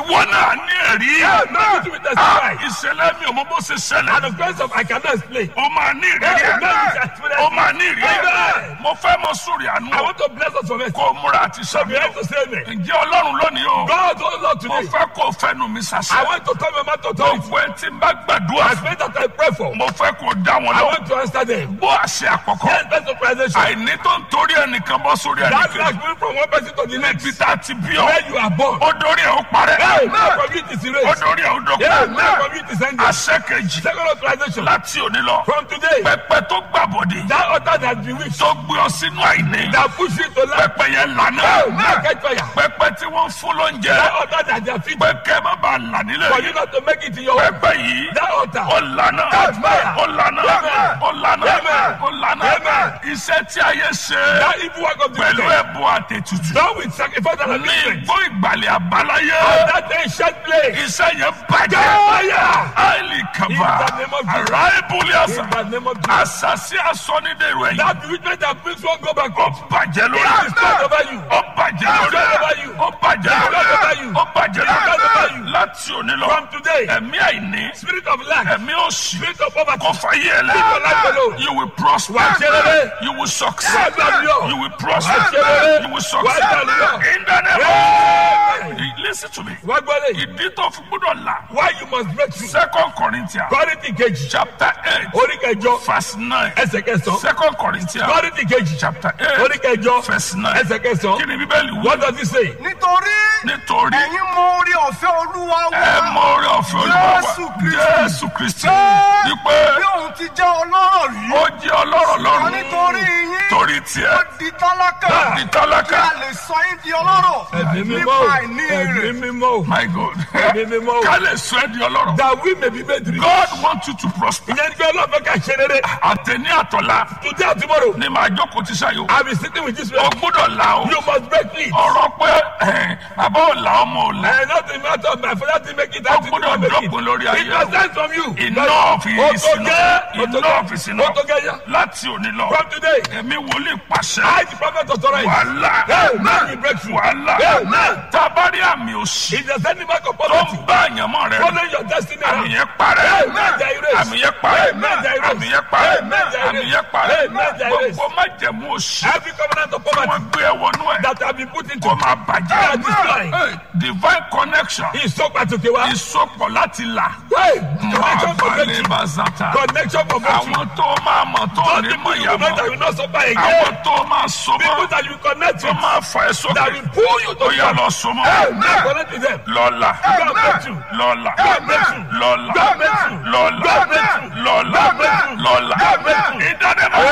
ìwọ náà ní ẹ̀rí. Not to be testified. ìṣẹ̀lẹ̀ mi ò mọ bó ṣe And ṣẹlẹ̀. the grace of I cannot explain. ó máa ní ìrírí. ó máa ní ìrírí. mo fẹ́ mọ sórí àánú. I want to bless us from it. kó múra àti So sàmì. you have to say amen. ǹjẹ́ ọlọ́run lónìí o. God, oh Lord, mo today, fẹ́ kó fẹ́nu mi I ṣàṣẹ. want to tell my mouth authority. gbogbo ẹ tí n bá gbàdúrà As fún. many that I pray for, mo fẹ́ kó dá wọn I lọ. want to answer them. gbọ́ àṣẹ àkọ́kọ́. Yes, best surprisation. àìní tó ń torí ẹnìkan bọ́ sórí That ẹnìkan. like moving from one person to the next. níbi tá a ti bí ọ. Where you are born. ó dórí ẹ̀ ó parẹ́. Hey, now from you it is ó erased. dórí ẹ̀ ó Yeah, dọ̀kú. now from you it is ended. àṣẹ kejì. Second authorization. láti òní lọ. From today, pẹpẹ tó gbàbọdè. that altar that bewitched, tó gbé ọ sínú àìní. that push you to life, pẹpẹ yẹn lànà. now get fire. pẹpẹ tí wọ́n fún lóúnjẹ. That altar that they are feeding, pẹkẹ má bàa là nílẹ̀ for you yìí. not to make it in your home. pẹpẹ yìí. That altar, ó lànà. fire. ó lànà. Amen. ó lànà. Amen. ó lànà. Amen. iṣẹ́ tí ayé ṣe. that evil work of the pẹ̀lú wicked, ẹ̀bùn àtètùtù. done with sacrifice and ní atonement. ìgbó ìgbàlẹ̀ àbáláyé. That ancient place, iṣẹ́ yẹn bàjẹ́. fire. àìlì kàbà. In the name of Jesus. àrà ìbúlẹ̀ àṣà. In the name of Jesus. àṣàṣì àsọnídẹ̀rù ẹ̀yìn. That bewitchment that brings one go back ó up. bàjẹ́ lórí. It is spread over you. ó bàjẹ́ lórí. ó bàjẹ́ lórí. ó bàjẹ́ lórí. láti òní lọ. From today, ẹ̀mí àìní. spirit of lack, ẹ̀mí òṣì. spirit of poverty, kò fàyè ẹ̀ Leave your life lẹ́. alone. You will prosper. Wà á ṣe rere. You will succeed. Wà á gbàdúrà. You will prosper. Wà á ṣe rere. You will Wà á gbàdúrà. succeed. In the name Amen. of. Listen to me. Wá gbọ́ lè. Ìdí tó fi gbọ́dọ̀ là. Why you must break through. Second Corinthians Kọ́rìntì kejì, chapter 8 orí kẹjọ, verse 9. ẹsẹ̀ kẹsàn-án. Second Corinthians Kọ́rìntì kejì, chapter orí 8 kẹjọ, verse 9. ẹsẹ̀ kẹsàn-án. Kí ni Bíbélì wí? What does it say? nítorí Nítorí ẹ̀yin mọ orí ọ̀fẹ́ olúwa ẹ wa mọ orí ọ̀fẹ́ Olúwa Jésù wa Kristi. Jésù Kristi. Pé Wípé bí òun ti jẹ́ ọlọ́rọ̀ rí ó jẹ́ ọlọ́rọ̀ wọn lọ́rùn. nítorí yín Torí ó tiẹ̀ di tálákà di kí tálákà. a lè sọ yín di ọlọ́rọ̀ Ẹ̀mí mímọ́, nípa àìní ẹ̀mí rẹ̀. mímọ́. My God. Ẹ̀mí mímọ́. Ká lè sọ ẹ́ di ọlọ́rọ̀. That we may be made rich. God wants you to prosper. Ìyẹn ní pé ọlọ́fẹ́ ká ṣe rere. Àtẹ̀ní àtọ̀la Today and tomorrow, ni màá jókòó ti ṣayò. I be sitting with this O man. gbọ́dọ̀ là o. You must break it. Ọ̀rọ̀ pé bàbá ò là ọmọ ò là. Not a matter of my father to make it. I did gbọ́dọ̀ not make it. dọ́kun lórí ayé. It was sent from you. Enough is enough. Enough is enough. Otogeya. Láti òní lọ. From today, Ẹ̀mí wòlíì pàṣẹ. I, the prophet, authorize. Wàhálà. Amen. You break through. Wàhálà. Amen. Tabari àmì òṣì. If there's any mark of Tó poverty, ń bá àyànmọ́ rẹ̀. follow your destiny. Àmì around. yẹn parẹ́. Amen. They erase. Àmì yẹn parẹ́. Amen. They erase. Àmì yẹn parẹ́. Amen. They erase. Àmì yẹn parẹ́. Amen. They erase. Gbogbo májẹ̀mú òṣì. Every covenant of Tí poverty wọ́n gbé ẹ̀wọ̀nú ẹ̀. that have been put into Kó máa are bàjẹ́. destroyed. Hey, divine connection. Ìsọpàtòkè wa. Ìsopọ̀ láti là. Hey, connection for Máa breakthrough. bá zata. Connection for breakthrough. Àwọn tó máa mọ̀ tó Those ní people mọ̀ you know that ìyàmọ̀. will not suffer again. Àwọn tó máa so People mọ́. that you connect Tó with máa fà ẹ́ that sókè. will pull you to Ó yá the lọ so mọ́. Amen. Connect with them. Lọ́la. God bless you. Lọ́la. God bless you. Lọ́la. God bless you. Lọ́la. God bless you. Lọ́la. God bless you. Lọ́la. God bless you. Ìdánimọ̀.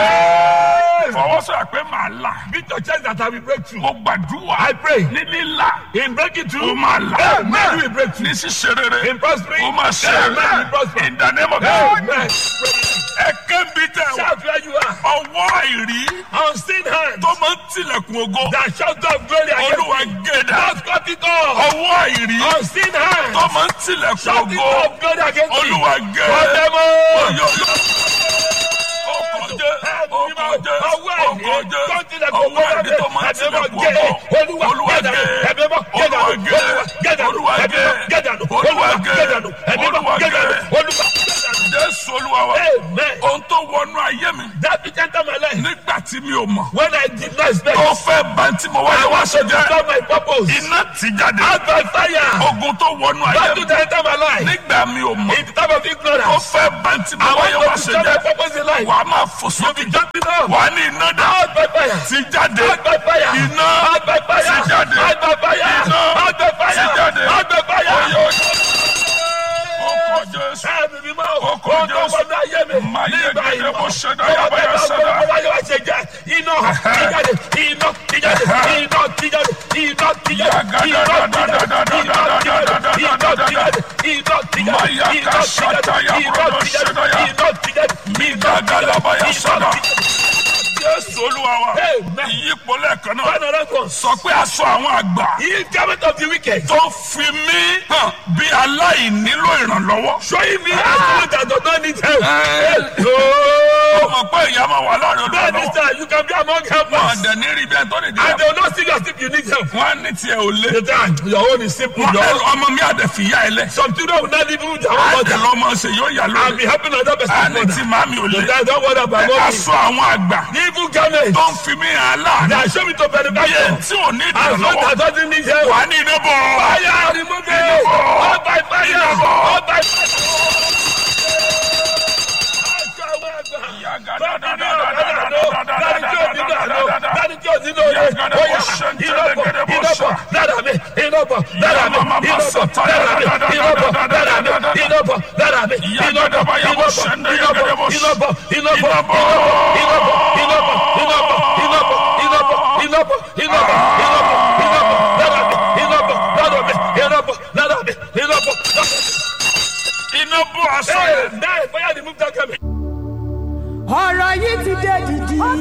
Hey. Fọwọ́sọ̀rọ̀ pé màá là. Beat your chest that I will break through. Mo gbàdúrà. I pray. Ní lílà. In breaking Ó through, máa là. Amen. You will break through. Ní ṣíṣe rere. In prospering, Ó máa ṣe Amen. You rere. will prosper. Ìdánimọ̀. Amen. Ẹ̀kẹ́ bí tẹ̀ wá. Shout where you are. Ọwọ́ àìrí. Unseen hands Tó máa ń tilẹ̀kùn ògo. that shout of glory Olúwa against me. gẹ̀dá. Just cut it off. Ọwọ́ àìrí. Unseen hands Tó máa ń tilẹ̀kùn shout it ògo. off glory against me. Olúwa Cut gẹ̀dá. them off. Jésù Olúwa wa. Amen. Ohun tó wọnú ayé mi. That which entered my life Nígbà tí mi ò mọ̀. when I did not expect. Tó fẹ́ bá tí mo wáyé I wá want to ṣe jẹ́. discover my purpose. Iná ti jáde. Out by fire. Ogun tó wọnú ayé That mi. which entered my life Nígbà mi ò mọ̀. in the time of Tó ignorance. fẹ́ bá tí mo I wáyé want wá to ṣe discover my jẹ́. purpose in life. Wàá máa fò You'll be sókè. jumping up. Wàá ní iná dá. Out by fire. Ti jáde. Out by fire. Iná. Out by fire. Ti jáde. Out by fire. Iná. Out by fire. Ti jáde. Out by fire. Ọkọ̀ Jésù. Ẹ̀mí mi máa Ọkọ̀ kọ́ tó Jésù. wọnú ayé mi. Máa yẹ Nígbà gẹ́gẹ́ ìmọ̀. bó ṣe dá Ọwọ́ yàbá yà tẹ́lẹ̀ sẹ́dá. ọgbọ́n wáyé wá ṣe jẹ́. Iná tíjáde. Iná tíjáde. Iná tíjáde. Iná tíjáde. Iná tíjáde. Iná tíjáde. Iná tíjáde. Iná tíjáde. Maya Iná kasata tíjáde. ya Iná brodo tíjáde. shedaya. Iná tíjáde. Migagalaba ya sada. Jésù Olúwa wa. Amen. Ìyípo lẹ́ẹ̀kan náà. Another one. Sọ pé aṣọ àwọn àgbà He garment of the wicked. tó fi mí hàn bí aláìnílò ìrànlọ́wọ́. Showing me as someone that does not need help. Ó mọ̀ pé ìyá máa wà láàrin That olùrànlọ́wọ́. is that you can be among Wọ́n helpers. àdẹ̀ ní rí bí ẹni tó lè dé. And they will not see you as if you need help. Wọ́n á ní tiẹ̀ ò lé. The time, your own is simple. Your own. Ọmọ mi àdẹ̀ fìyà ẹ lẹ̀. Some children will not live with their own Àdẹ̀ mother. lọ́mọ ṣe yóò yà I'll lórí. be helping another Á person's ní tí mother. màmí ò The lé. time, don't worry about mommy. Aṣọ àwọn àgbà The evil garment. tó ń fi mí hàn láàrin. That show me to Bí ẹ̀ benefit. tí ò ní As one ìrànlọ́wọ́. that doesn't need help. Wà á ní iná bọ̀. Fire, remove it. All by fire. All by fire. Iná bọ̀ aṣọ yẹn. Fire, remove that garment. ọ̀rọ̀ yìí ti dé dìdì.